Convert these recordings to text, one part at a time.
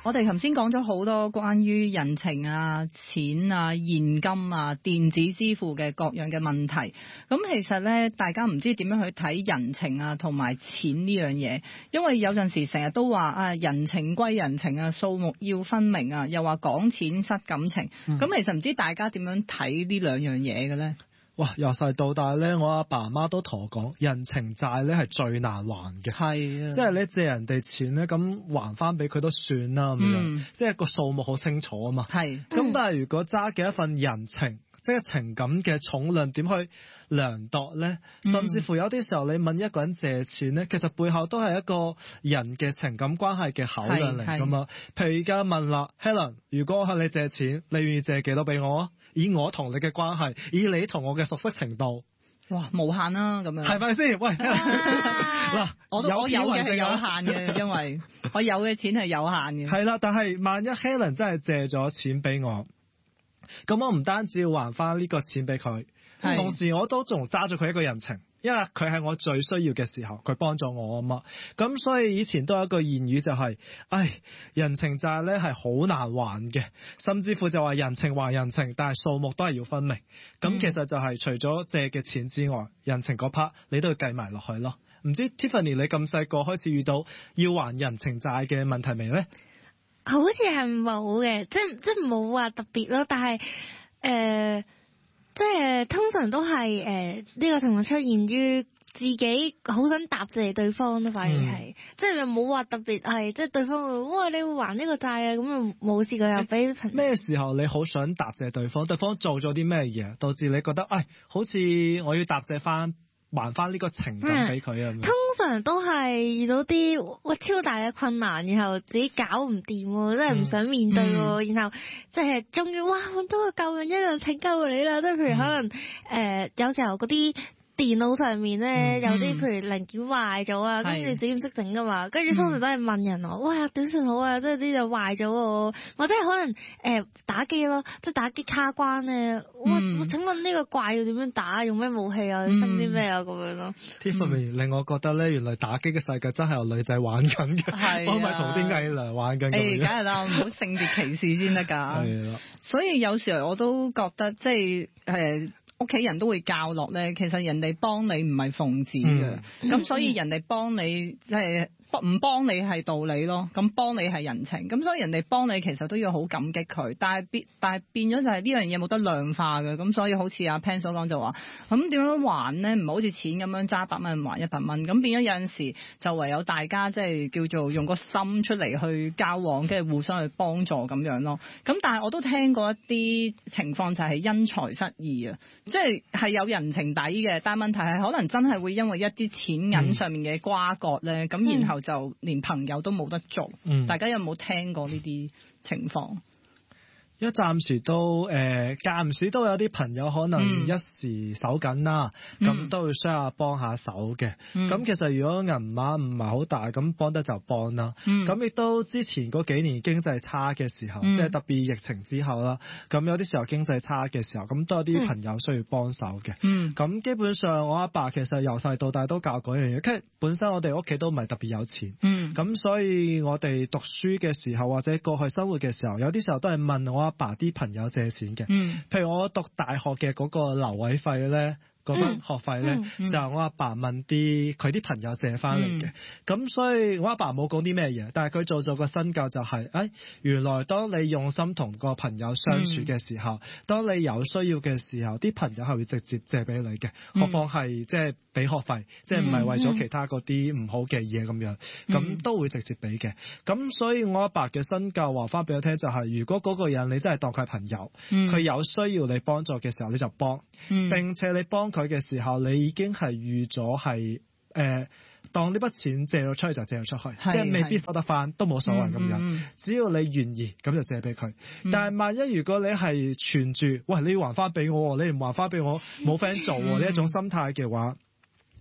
我哋頭先講咗好多關於人情啊、錢啊、現金啊、電子支付嘅各樣嘅問題。咁其實咧，大家唔知點樣去睇人情啊同埋錢呢樣嘢，因為有陣時成日都話啊，人情歸人情啊，數目要分明啊，又話講錢失感情。咁其實唔知大家點樣睇呢兩樣嘢嘅咧？ 哇！由細到大咧，我阿爸阿媽都同我講，人情債咧係最難還嘅。 係啊， 即係你借人哋錢咧，咁還翻俾佢都算啦咁樣。即係個數目好清楚啊嘛。係。咁但係如果揸嘅一份人情，即係情感嘅重量點去量度咧？甚至乎有啲時候你問一個人借錢咧，其實背後都係一個人嘅情感關係嘅考量嚟㗎嘛。譬如而家問啦 ，Helen， 如果我向你借錢，你願意借幾多俾我啊？以我同你嘅關係，以你同我嘅熟悉程度， 哇，無限啦咁樣， 係咪先？喂，嗱， 我有嘅係有限嘅，因為我有嘅錢係有限嘅。係啦，但係萬一 Helen 真係借咗錢俾我，咁我唔單止要還翻呢個錢俾佢，同時我都仲揸咗佢一個人情。因為佢係我最需要嘅時候，佢幫咗我啊嘛，咁所以以前都有一個諺語就係，人情債咧係好難還嘅，甚至乎就話人情還人情，但係數目都係要分明。咁其實就係除咗借嘅錢之外，人情嗰 part 你都要計埋落去咯。唔知 Tiffany 你咁細個開始遇到要還人情債嘅問題未呢？ 好似係冇嘅，即係冇話特別咯，但係即係通常都係呢個情況出現於自己好想答謝對方咯，反而係即係冇話特別係即係對方會哇你會還呢個債啊，咁又冇試過又俾咩時候你好想答謝對方？對方做咗啲咩嘢導致你覺得好似我要答謝翻還翻呢個情感俾佢啊？通常都係遇到啲超大嘅困難，然後自己搞唔掂，真係唔想面對，然後即係終於揾到個救命一樣拯救你啦！即係譬如可能有時候嗰啲電腦上面咧有啲譬如零件壞咗啊，跟住自己唔識整噶嘛，跟住通常都係問人哇短信好啊，即係啲就壞咗喎，或者係可能打機咯，即係打機卡關咧，我請問呢個怪要點樣打？用咩武器啊？升啲咩啊？咁樣咯。 Tiffany 令我覺得咧，原來打機嘅世界真係有女仔玩緊嘅，我咪同啲偽娘玩緊。 梗係啦，唔好性別歧視先得㗎。係啦，所以有時候我都覺得即係屋企人都會教落咧，其實人哋幫你唔係奉旨嘅，咁所以人哋幫你即係唔幫你係道理咯，咁幫你係人情，咁所以人哋幫你其實都要好感激佢，但係變咗就係呢樣嘢冇得量化嘅，咁所以好似阿 Pan 所講就話，咁點樣還咧？唔好似錢咁樣揸100蚊還100蚊，咁變咗有陣時就唯有大家即係叫做用個心出嚟去交往，跟住互相去幫助咁樣咯。咁但係我都聽過一啲情況就係因財失義啊，即係有人情底嘅，但係問題係可能真係會因為一啲錢銀上面嘅瓜葛咧，咁然後就連朋友都冇得做。大家有冇聽過呢啲情況？ 因為暫時都間唔時都有啲朋友可能一時手緊啦，咁都會需要幫下手嘅。咁其實如果銀碼唔係好大，咁幫得就幫啦。咁亦都之前嗰幾年經濟差嘅時候，即係特別疫情之後啦，咁有啲時候經濟差嘅時候，咁都有啲朋友需要幫手嘅。咁基本上我阿爸其實由細到大都教嗰樣嘢，其實本身我哋屋企都唔係特別有錢，咁所以我哋讀書嘅時候或者過去生活嘅時候，有啲時候都係問我阿爸啲朋友借錢嘅，譬如我讀大學嘅嗰個留位費咧，嗰筆學費咧，就係我阿爸問佢啲朋友借翻嚟嘅。咁所以我阿爸冇講啲咩嘢，但係佢做咗個身教就係，原來當你用心同個朋友相處嘅時候，當你有需要嘅時候，啲朋友係會直接借俾你嘅，何況係即係俾學費，即係唔係為咗其他嗰啲唔好嘅嘢咁樣，咁都會直接俾嘅。咁所以我阿爸嘅身教話翻俾我聽就係，如果嗰個人你真係當佢係朋友，佢有需要你幫助嘅時候你就幫，並且你幫佢嘅時候你已經係預咗係當呢筆錢借咗出去就借咗出去，即係未必收得翻都冇所謂咁樣，只要你願意咁就借俾佢。但係萬一如果你係存住喂，你要還翻俾我，你唔還翻俾我冇 friend 做呢一種心態嘅話，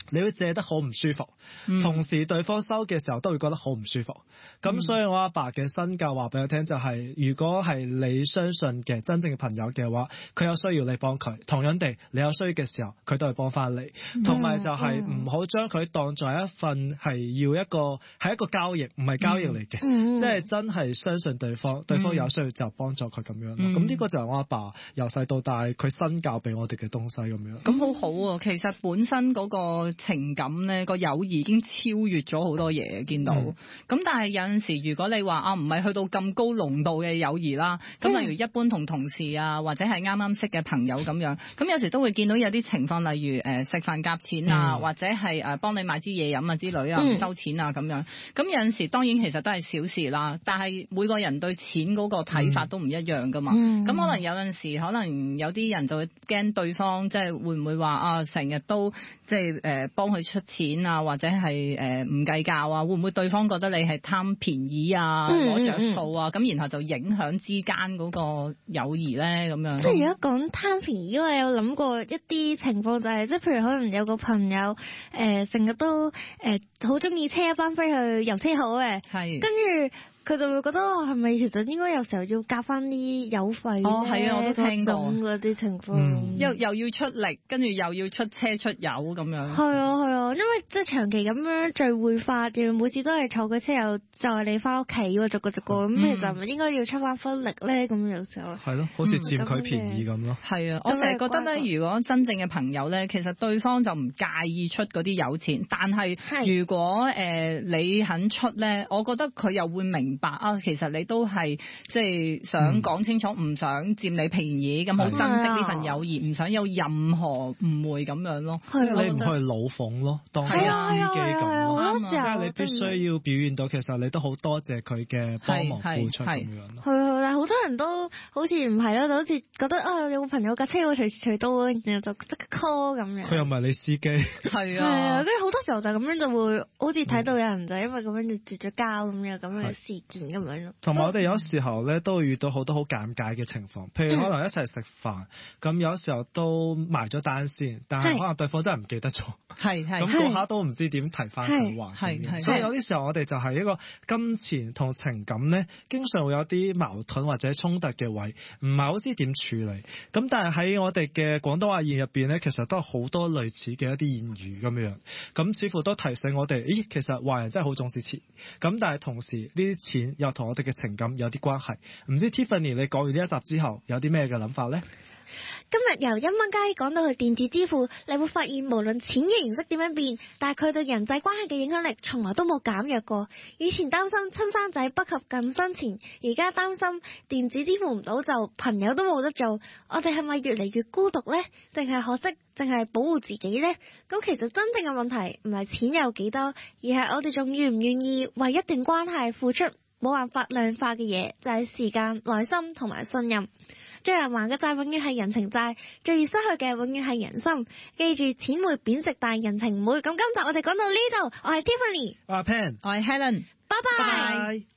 你會借得好唔舒服，同時對方收嘅時候都會覺得好唔舒服。咁所以我阿爸嘅身教話俾我聽就係，如果係你相信嘅真正嘅朋友嘅話，佢有需要你幫佢，同樣地你有需要嘅時候佢都會幫翻你。同埋就係唔好將佢當作一份係要一個交易，唔係交易嚟嘅，即係真係相信對方，對方有需要就幫助佢咁樣咯。咁呢個就係我阿爸由細到大佢身教俾我哋嘅東西咁樣。 咁好好喎，其實本身嗰個情感咧，個友誼已經超越咗好多嘢，見到。咁但係有陣時，如果你話唔係去到咁高濃度嘅友誼啦，咁例如一般同同事啊，或者係啱啱識嘅朋友咁樣，咁有時都會見到有啲情況，例如食飯夾錢啊，或者係幫你買支嘢飲啊之類啊，唔收錢啊咁樣。咁有陣時當然其實都係小事啦，但係每個人對錢嗰個睇法都唔一樣噶嘛。咁可能有陣時，可能有啲人就會驚對方即係會唔會話成日都即係幫佢出錢啊，或者係唔計較啊，會唔會對方覺得你係貪便宜啊，攞着數啊，咁然後就影響之間嗰個友誼咧咁樣。 即係如果講貪便宜，我有諗過一啲情況就係，即係譬如可能有個朋友成日都好中意車一班飛去遊車河嘅，跟住佢就會覺得係咪其實應該有時候要夾翻啲油費？ 係啊，我都聽過嗰啲情況， 又要出力，跟住又要出車出油咁樣。 係啊，因為即係長期咁樣聚會法，每次都係坐佢車又載你翻屋企喎，逐個咁，其實係咪應該要出翻分力咧？咁有時候係咯， 好似佔佢便宜咁咯。係啊，我成日覺得咧，如果真正嘅朋友咧，其實對方就唔介意出嗰啲油錢，但係如果你肯出咧，我覺得佢又會明白其實你都係即係想講清楚，唔想佔你便宜，咁好珍惜呢份友誼，唔想有任何誤會咁樣咯。 即係你唔去老諷咯，當係司機咁咯。即係你必須要表現到，其實你都好多謝佢嘅幫忙付出咁樣咯。 係，但係好多人都好似唔係咯，就好似覺得有個朋友架車會隨時隨到，然後就即刻 call 咁樣。 佢又唔係你司機。 係啊， 跟住好多時候就咁樣就會好似睇到有人就因為咁樣就絕咗交咁樣咁嘅事件咁樣咯。 同埋我哋有時候咧都會遇到好多好尷尬嘅情況，譬如可能一齊食飯，咁有時候都埋咗單先，但係可能對方真係唔記得咗，咁嗰下都唔知點提翻佢話。所以有啲時候我哋就係一個金錢同情感咧，經常會有啲矛盾或者衝突嘅位，唔係好知點處理。咁但係喺我哋嘅廣東話諺入邊咧，其實都有好多類似嘅一啲諺語咁樣，咁似乎都提醒我哋，其實華人真係好重視錢，咁但係同時呢啲錢又同我哋嘅情感有啲關係。唔知 Tiffany 你講完呢一集之後有啲咩嘅諗法呢？ 今日由1蚊雞講到去電子支付，你會發現無論錢嘅形式點樣變，但係佢對人際關係嘅影響力從來都冇減弱過。以前擔心親生仔不及近身錢，而家擔心電子支付唔到就朋友都冇得做。我哋係咪越嚟越孤獨呢？定係可惜淨係保護自己呢？咁其實真正嘅問題唔係錢有幾多，而係我哋仲願唔願意為一段關係付出冇辦法量化嘅嘢，就係時間、耐心同埋信任。最難還嘅債永遠係人情債，最易失去嘅永遠係人心。記住，錢會貶值，但係人情唔會。咁今集我哋講到呢度，我係 Tiffany， 我係 Pan， 我係 Helen， 拜拜。